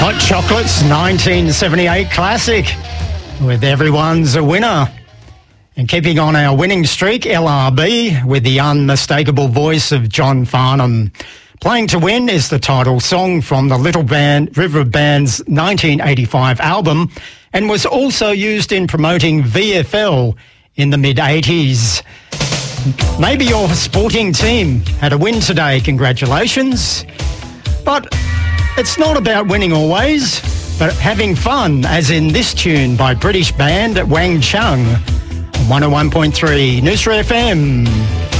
Hot Chocolates 1978 classic with Everyone's a Winner. And keeping on our winning streak, LRB with the unmistakable voice of John Farnham. Playing to Win is the title song from the Little River Band's 1985 album and was also used in promoting VFL in the mid-80s. Maybe your sporting team had a win today, congratulations. But it's not about winning always, but having fun, as in this tune by British band Wang Chung. 101.3 Noosa FM.